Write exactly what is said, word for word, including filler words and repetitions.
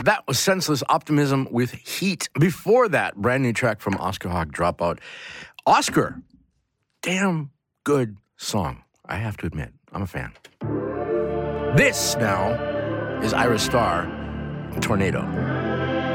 That was Senseless Optimism with Heat. Before that, brand new track from Oscar Hawk, Dropout. Oscar, damn good song, I have to admit. I'm a fan. This now is Ira Starr, Tornado.